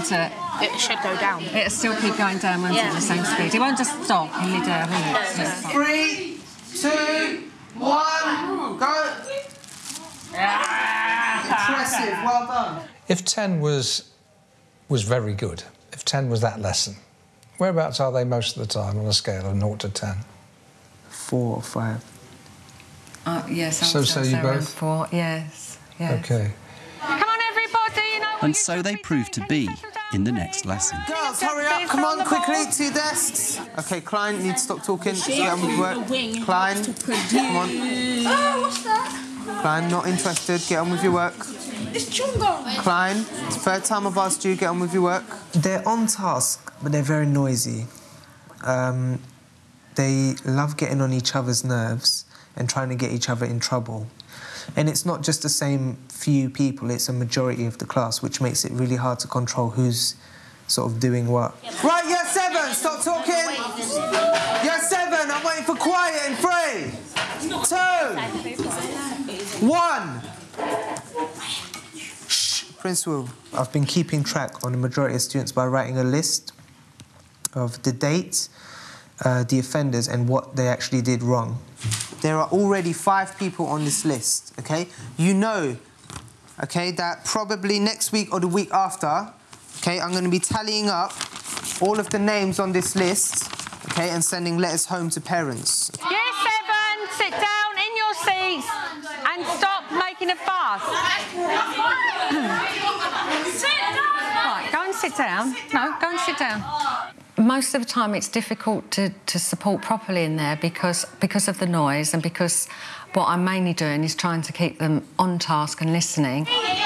won't it? It should go down. It'll still keep going down, won't it, at the same speed? It won't just stop in mid-air, will it? 3, 2, 1, go! Impressive, well done. If 10 was very good, if 10 was that lesson, whereabouts are they most of the time on a scale of 0 to 10? 4 or 5. Yes, so you both? 4, yes. OK. Come on, everybody, you know... And so they proved to be in the next lesson. Girls, hurry up, come on, quickly, to your desks. OK, Klein, you need to stop talking. Get on with work. Klein, come on. Oh, what's that? Klein, not interested, get on with your work. It's Chungo. Klein, it's the third time I've asked you, get on with your work. They're on task, but they're very noisy. They love getting on each other's nerves and trying to get each other in trouble. And it's not just the same few people, it's a majority of the class, which makes it really hard to control who's sort of doing what. Right, year 7, stop talking. Year 7, I'm waiting for quiet in 3, 2, 1. Shh, Prince Will. I've been keeping track on the majority of students by writing a list of the dates, the offenders and what they actually did wrong. There are already 5 people on this list, OK? You know, OK, that probably next week or the week after, OK, I'm going to be tallying up all of the names on this list, OK, and sending letters home to parents. Year 7, sit down in your seats and stop making a fuss. Right, go and sit down. No, go and sit down. Most of the time it's difficult to support properly in there because of the noise and because what I'm mainly doing is trying to keep them on task and listening.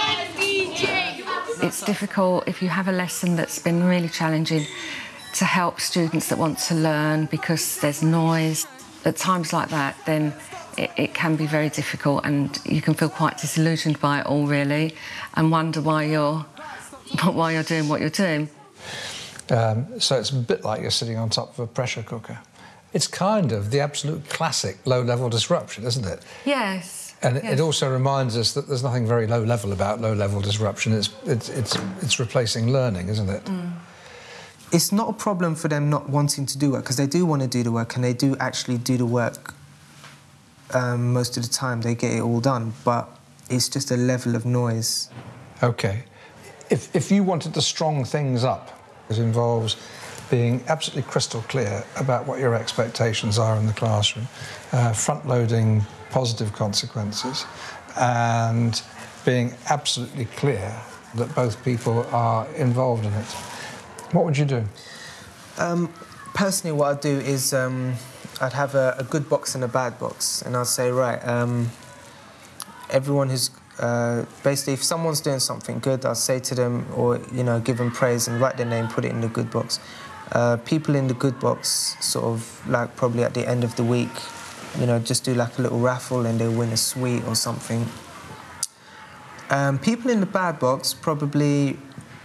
It's difficult if you have a lesson that's been really challenging to help students that want to learn because there's noise. At times like that, then it can be very difficult and you can feel quite disillusioned by it all, really, and wonder why you're doing what you're doing. So it's a bit like you're sitting on top of a pressure cooker. It's kind of the absolute classic low-level disruption, isn't it? Yes. And yes. it also reminds us that there's nothing very low-level about low-level disruption. It's replacing learning, isn't it? Mm. It's not a problem for them not wanting to do work, because they do want to do the work and they do actually do the work most of the time. They get it all done, but it's just a level of noise. OK. If you wanted to strong things up, it involves being absolutely crystal clear about what your expectations are in the classroom, front-loading positive consequences, and being absolutely clear that both people are involved in it. What would you do? Personally, what I'd do is I'd have a good box and a bad box, and I'd say, right, everyone who's basically, if someone's doing something good, I'll say to them, or, you know, give them praise and write their name, put it in the good box. People in the good box, sort of, like, probably at the end of the week, you know, just do, like, a little raffle and they'll win a sweet or something. People in the bad box, probably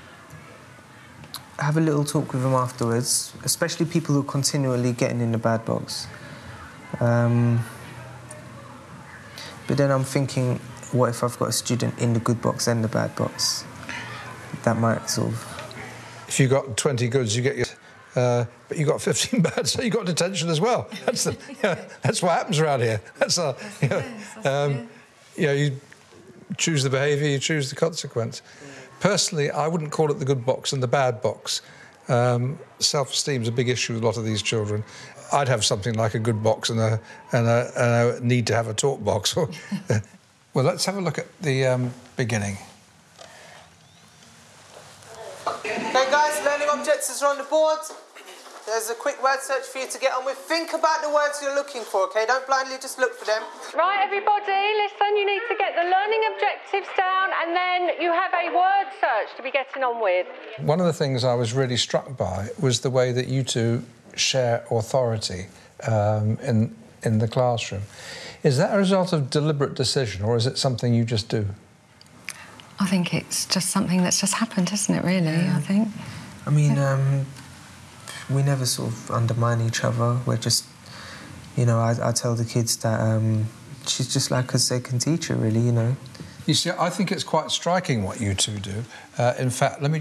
have a little talk with them afterwards, especially people who are continually getting in the bad box. But then I'm thinking, what if I've got a student in the good box and the bad box? That might sort of... If you got 20 goods, you get your... but you got 15 bad, so you got detention as well. That's that's what happens around here. You choose the behaviour, you choose the consequence. Personally, I wouldn't call it the good box and the bad box. Self-esteem's a big issue with a lot of these children. I'd have something like a good box and a need to have a talk box. Well, let's have a look at the beginning. Okay, guys, learning objectives are on the board. There's a quick word search for you to get on with. Think about the words you're looking for, OK? Don't blindly just look for them. Right, everybody, listen, you need to get the learning objectives down and then you have a word search to be getting on with. One of the things I was really struck by was the way that you two share authority in the classroom. Is that a result of deliberate decision or is it something you just do? I think it's just something that's just happened, isn't it, really, I think? I mean, we never sort of undermine each other. We're just, you know, I tell the kids that she's just like a second teacher, really, you know. You see, I think it's quite striking what you two do. In fact, let me